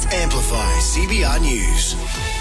Amplify CBR News.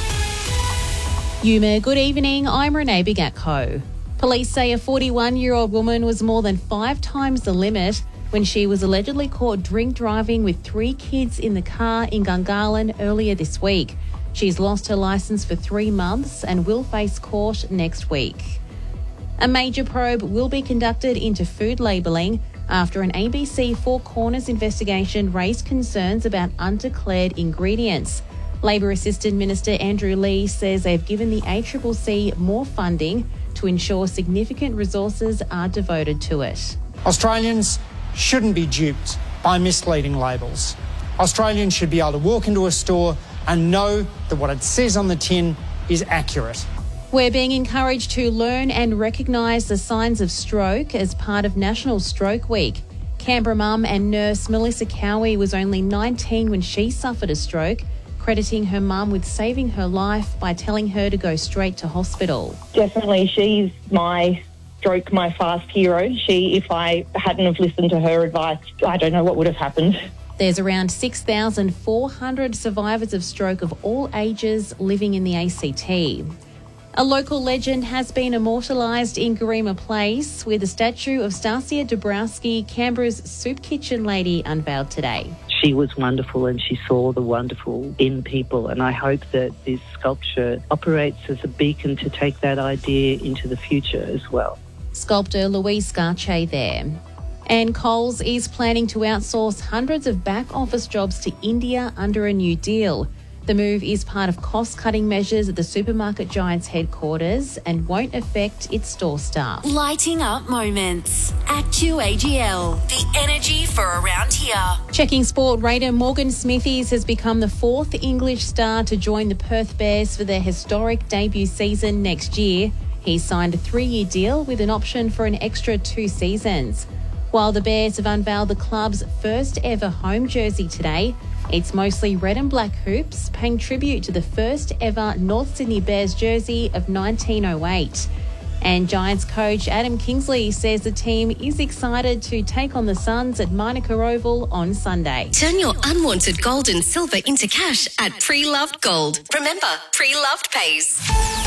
Yuma, good evening. I'm Renee Bigatko. Police say a 41-year-old woman was more than 5 times the limit when she was allegedly caught drink driving with 3 kids in the car in Gungahlin earlier this week. She's lost her licence for 3 months and will face court next week. A major probe will be conducted into food labelling after an ABC Four Corners investigation raised concerns about undeclared ingredients. Labor Assistant Minister Andrew Lee says they've given the ACCC more funding to ensure significant resources are devoted to it. Australians shouldn't be duped by misleading labels. Australians should be able to walk into a store and know that what it says on the tin is accurate. We're being encouraged to learn and recognise the signs of stroke as part of National Stroke Week. Canberra mum and nurse Melissa Cowie was only 19 when she suffered a stroke, crediting her mum with saving her life by telling her to go straight to hospital. Definitely, she's my fast hero. If I hadn't have listened to her advice, I don't know what would have happened. There's around 6,400 survivors of stroke of all ages living in the ACT. A local legend has been immortalised in Garema Place with a statue of Stasia Dabrowski, Canberra's soup kitchen lady, unveiled today. She was wonderful and she saw the wonderful in people, and I hope that this sculpture operates as a beacon to take that idea into the future as well. Sculptor Louise Scarche there. And Coles is planning to outsource hundreds of back office jobs to India under a new deal. The move is part of cost-cutting measures at the supermarket giant's headquarters and won't affect its store staff. Lighting up moments. ActuAGL, the energy for around here. Checking sport, Raider Morgan Smithies has become the 4th English star to join the Perth Bears for their historic debut season next year. He signed a 3-year deal with an option for an extra 2 seasons. While the Bears have unveiled the club's first ever home jersey today, it's mostly red and black hoops, paying tribute to the first ever North Sydney Bears jersey of 1908. And Giants coach Adam Kingsley says the team is excited to take on the Suns at Manuka Oval on Sunday. Turn your unwanted gold and silver into cash at Pre-Loved Gold. Remember, Pre-Loved pays.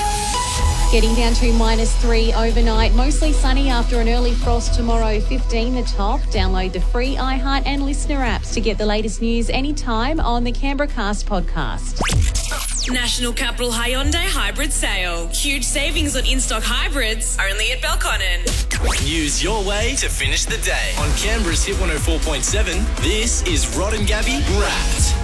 Getting down to -3 overnight. Mostly sunny after an early frost tomorrow. 15 the top. Download the free iHeart and Listener apps to get the latest news anytime on the Canberra Cast podcast. National Capital Hyundai Hybrid Sale. Huge savings on in-stock hybrids, only at Belconnen. News your way to finish the day. On Canberra's Hit 104.7, this is Rod and Gabby Wrapped.